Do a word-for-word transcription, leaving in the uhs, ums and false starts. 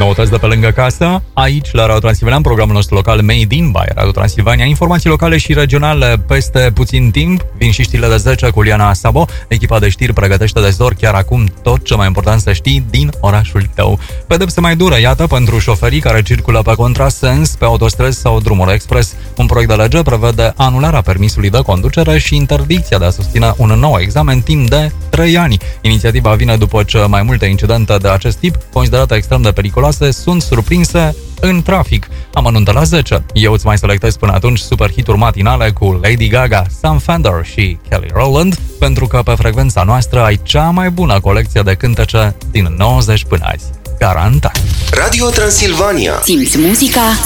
noutăți de pe lângă casă, aici la Radio Transilvania, în programul nostru local Made in by Radio Transilvania, informații locale și regionale peste puțin timp. Vin și știrile de zece cu Liana Sabo. Echipa de știri pregătește de zor chiar acum tot ce mai important să știi din orașul tău. Pedepse mai dură, iată, pentru șoferii care circulă pe contrasens, pe autostrăzi sau drumuri expres. Un proiect de lege prevede anularea permisului de conducere și interdicția de a susține un nou examen timp de trei ani. Inițiativa vine după ce mai multe incidente de acest tip, considerate extrem de periculoase, sunt surprinse în trafic. Amănuntă la zece. Eu îți mai selectez până atunci super hituri matinale cu Lady Gaga, Sam Fender și Kelly Rowland, pentru că pe frecvența noastră ai cea mai bună colecție de cântece din nouăzeci până azi. Garantat! Radio Transilvania. Simți muzica